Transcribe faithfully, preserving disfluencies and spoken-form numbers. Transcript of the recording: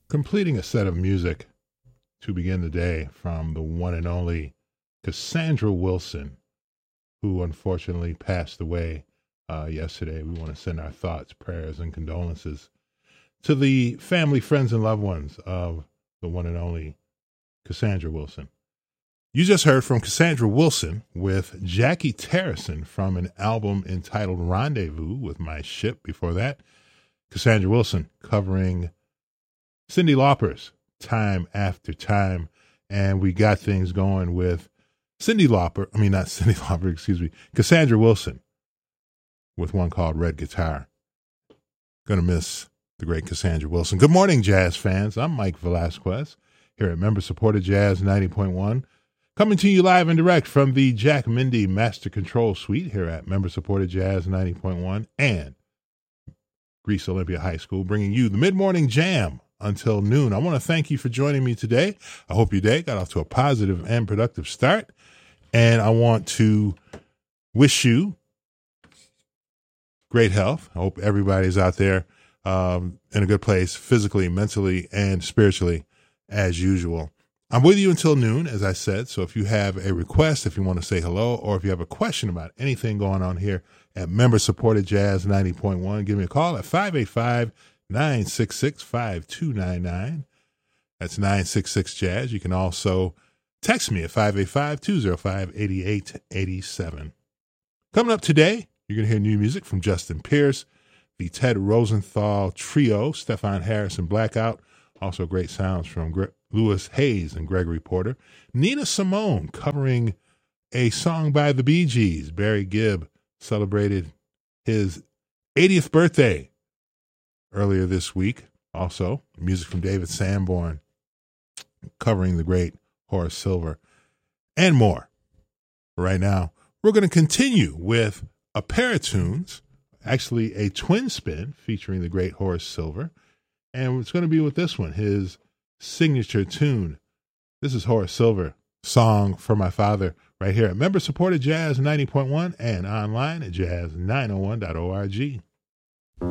Completing a set of music to begin the day from the one and only Cassandra Wilson, who unfortunately passed away uh, yesterday. We want to send our thoughts, prayers, and condolences to the family, friends, and loved ones of the one and only Cassandra Wilson. You just heard from Cassandra Wilson with Jackie Terrison from an album entitled Rendezvous with My Ship. Before that, Cassandra Wilson covering Cyndi Lauper's Time After Time. And we got things going with Cyndi Lauper, I mean, not Cyndi Lauper, excuse me, Cassandra Wilson with one called Red Guitar. Gonna miss the great Cassandra Wilson. Good morning, jazz fans. I'm Mike Velasquez here at member-supported Jazz ninety point one. Coming to you live and direct from the Jack Mindy Master Control Suite here at member-supported Jazz ninety point one and Greece Olympia High School, bringing you the mid-morning jam until noon. I want to thank you for joining me today. I hope your day got off to a positive and productive start. And I want to wish you great health. I hope everybody's out there um, in a good place, physically, mentally, and spiritually, as usual. I'm with you until noon, as I said. So if you have a request, if you want to say hello, or if you have a question about anything going on here at member-supported Jazz ninety point one, give me a call at five eight five, nine six six, five two nine nine. That's nine six six Jazz. You can also text me at five eight five, two oh five, eight eight eight seven. Coming up today, you're going to hear new music from Justin Pierce, the Ted Rosenthal Trio, Stefan Harris and Blackout. Also great sounds from Gre- Louis Hayes and Gregory Porter. Nina Simone covering a song by the Bee Gees. Barry Gibb celebrated his eightieth birthday earlier this week. Also, music from David Sanborn covering the great Horace Silver, and more. Right now, we're going to continue with a pair of tunes, actually a twin spin featuring the great Horace Silver, and it's going to be with this one, his signature tune. This is Horace Silver, Song for My Father, right here at member-supported Jazz ninety point one and online at jazz nine oh one dot org.